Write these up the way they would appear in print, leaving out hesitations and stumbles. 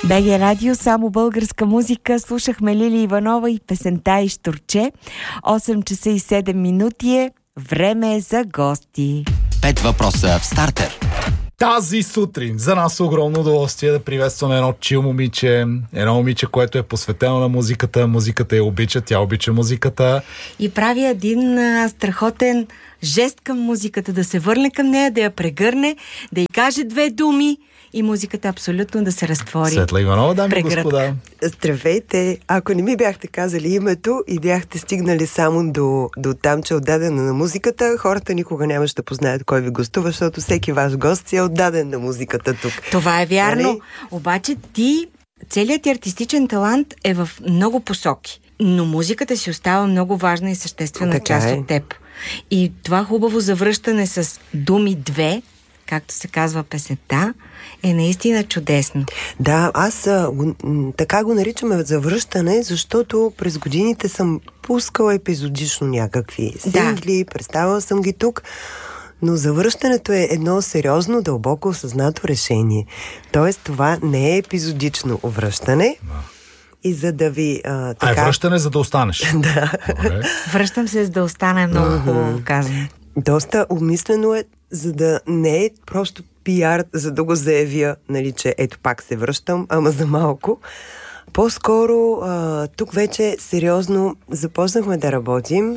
БГ Радио, само българска музика. Слушахме Лили Иванова и песента "Ищурче". 8 часа и 7 минути е. Време е за гости. 5 въпроса в стартер. Тази сутрин за нас е огромно удоволствие да приветстваме едно чил момиче, едно момиче, което е посветено на музиката. Музиката я обича, тя обича музиката. И прави един страхотен жест към музиката, да се върне към нея, да я прегърне, да й каже две думи и музиката абсолютно да се разтвори. Светла Иванова, дами и господа. Здравейте! Ако не ми бяхте казали името и бяхте стигнали само до там, че е отдадена на музиката, хората никога нямаше да познаят кой ви гостува, защото всеки ваш гост си е отдаден на музиката тук. Това е вярно. Обаче целият ти артистичен талант е в много посоки. Но музиката си остава много важна и съществена част от теб. И това хубаво завръщане с думи две, както се казва песента, е наистина чудесно. Да, аз така го наричаме завръщане, защото през годините съм пускала епизодично някакви сингли, представила съм ги тук, но завръщането е едно сериозно, дълбоко осъзнато решение. Тоест, това не е епизодично връщане. И за да ви... така... е връщане, за да останеш. Да. Връщам се, за да остана, е много хубаво казано. Доста обмислено е, за да не е просто пиар, за да го заявя, нали, че ето пак се връщам, ама за малко. По-скоро тук вече сериозно започнахме да работим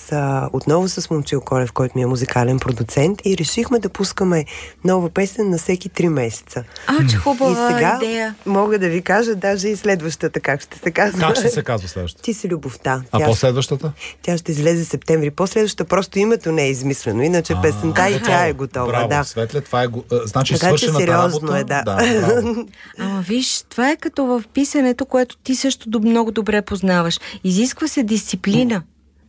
отново с Момчил Колев, който ми е музикален продуцент, и решихме да пускаме нова песен на всеки 3 месеца. Че хубава и сега идея. Мога да ви кажа даже и следващата как ще се казва. Как ще се казва следващата? Ти си любовта. А по-следващата? Тя ще излезе септември. По-следващата просто името не е измислено. Иначе песента и тя е готова. Браво, да. Светле, това е значи така, свършената сериозно работа. Да. Ама виж, това е като в писането, което ти също много добре познаваш. Изисква се дисциплина.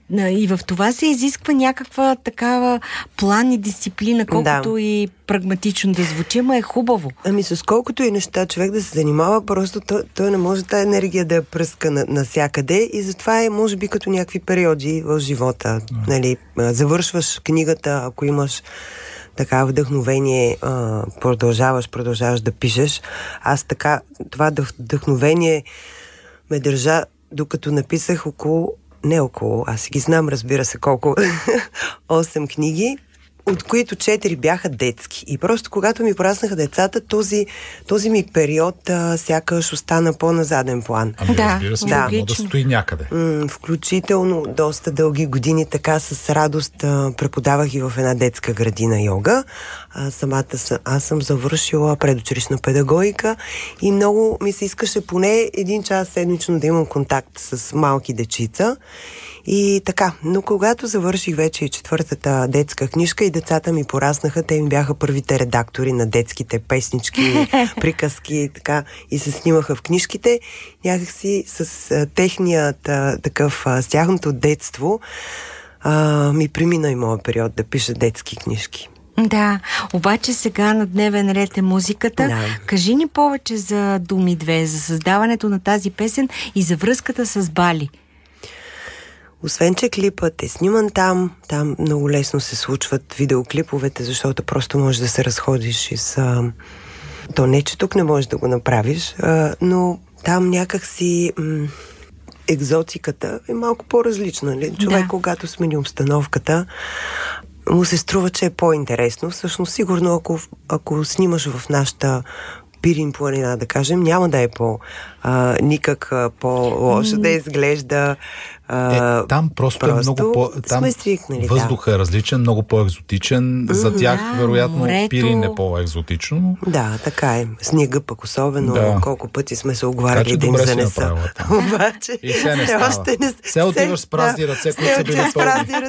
И в това се изисква някаква такава план и дисциплина, колкото и прагматично да звучи, ама е хубаво. Ами с колкото и неща човек да се занимава, просто той не може тази енергия да я пръска насякъде, и затова е, може би, като някакви периоди в живота. Нали, завършваш книгата, ако имаш така вдъхновение, продължаваш да пишеш. Аз така, това вдъхновение ме държа, докато написах аз си ги знам, разбира се, колко 8 книги, от които 4 бяха детски. И просто когато ми пораснаха децата, този ми период сякаш остана по-назаден план. Разбира се, да стои някъде. Включително доста дълги години така с радост преподавах и в една детска градина йога. Аз съм завършила предучилищна педагогика и много ми се искаше поне 1 час седмично да имам контакт с малки дечица. И така, но когато завърших вече и 4-та детска книжка и децата ми пораснаха, те ми бяха първите редактори на детските песнички, приказки и така, и се снимаха в книжките. Някакси с с тяхното детство ми премина и моят период да пиша детски книжки. Да, обаче сега на дневен ред е музиката. Да. Кажи ни повече за Думи 2, за създаването на тази песен и за връзката с Бали. Освен, че клипът е сниман там много лесно се случват видеоклиповете, защото просто можеш да се разходиш то не, че тук не можеш да го направиш, но там някакси екзотиката е малко по-различна. Човек, когато смени обстановката, му се струва, че е по-интересно. Всъщност, сигурно, ако снимаш в нашата Пирин планина, да кажем, няма да е никак по-лошо да изглежда. Там просто е много там свикнали, въздухът е различен, много по-екзотичен. За тях, вероятно, морето... Пирин е по-екзотично. Да, така е. Снега пък особено. Колко пъти сме се оговаряли да им занеса. Обаче, и все не става. Все отиваш с празни ръце, които са били пълни.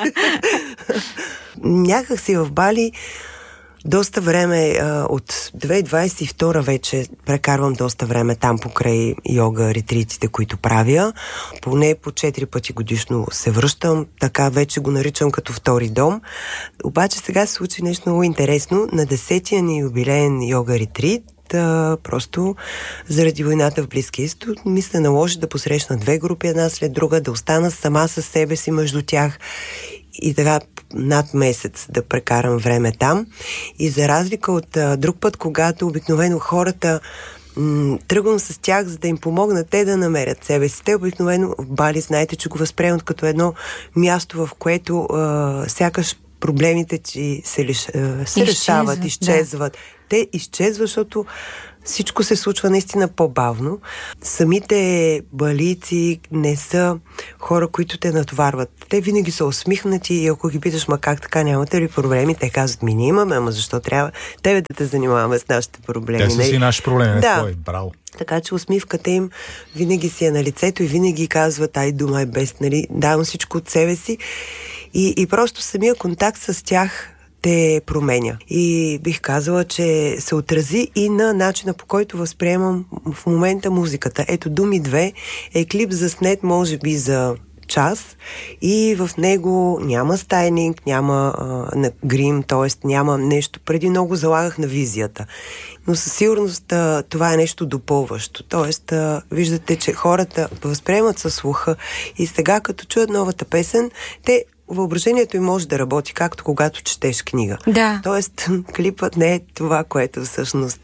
Някак си в Бали доста време, от 2022 вече прекарвам доста време там покрай йога ретритите, които правя. Поне по 4 пъти годишно се връщам, така вече го наричам като втори дом. Обаче сега се случи нещо много интересно. На 10-тия ни юбилеен йога ретрит, просто заради войната в Близкия изток ми се наложи да посрещна 2 групи една след друга, да остана сама със себе си между тях и така над месец да прекарам време там. И за разлика от друг път, когато обикновено хората тръгвам с тях, за да им помогна те да намерят себе си. Те обикновено в Бали, знаете, че го възприемат като едно място, в което сякаш проблемите ти се решават, изчезват. Да. Те изчезват, защото всичко се случва наистина по-бавно. Самите балийци не са хора, които те натоварват. Те винаги са усмихнати и ако ги питаш, как така, нямате ли проблеми? Те казват, ние имаме, ама защо трябва тебе да те занимаваме с нашите проблеми? Те са си наши проблеми, да. Твой, браво. Така че усмивката им винаги си е на лицето и винаги казват, ай, дума е без, нали, давам всичко от себе си. И просто самия контакт с тях те променя. И бих казала, че се отрази и на начина, по който възприемам в момента музиката. Ето, Думи 2 е клип заснет, може би, за час и в него няма стайлинг, няма грим, т.е. няма нещо. Преди много залагах на визията. Но със сигурност това е нещо допълващо. Т.е. виждате, че хората възприемат със слуха и сега, като чуят новата песен, въображението им може да работи, както когато четеш книга. Да. Тоест, клипът не е това, което всъщност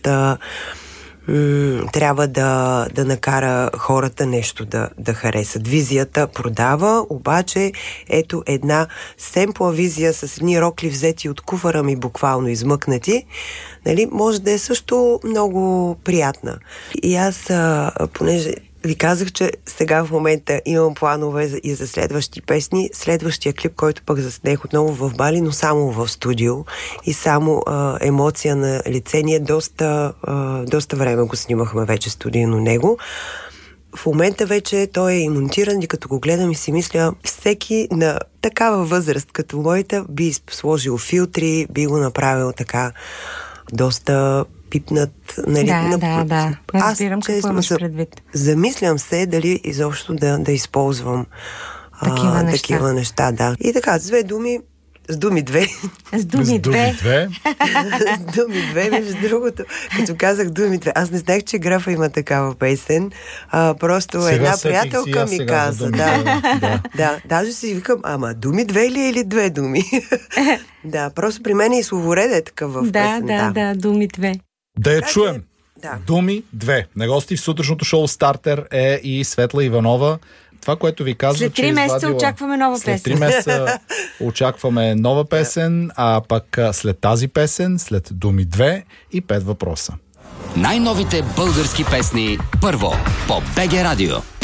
трябва да накара хората нещо да харесат. Визията продава, обаче ето една семпла визия с едни рокли взети от куфара ми, буквално измъкнати, нали, може да е също много приятна. И аз, понеже ви казах, че сега в момента имам планове и за следващи песни. Следващия клип, който пък заснех отново в Бали, но само в студио и само емоция на лице. Ние доста време го снимахме вече студийно него. В момента вече той е и монтиран и като го гледам и си мисля, всеки на такава възраст като моята би сложил филтри, би го направил така доста пипнат, нали? Да. Разбирам какво имаш предвид. Замислям се дали изобщо да използвам такива неща, да. И така, с две думи, с думи две. С думи две. С думи две, между другото. Като казах думи две, аз не знаех, че Графа има такава песен. Просто сега една приятелка ми каза. Да, даже си викам, ама думи две ли или две думи? Да, просто при мен и словоред е такъв в песен. Да, думи две. Да я чуем. Да. Думи 2. На гости в сутрешното шоу Стартер е и Светла Иванова. Това, което ви казва, след 3 месеца очакваме нова песен. След 3 месеца очакваме нова песен, а пък след тази песен, след Думи 2 и 5 въпроса. Най-новите български песни първо по БГ Радио.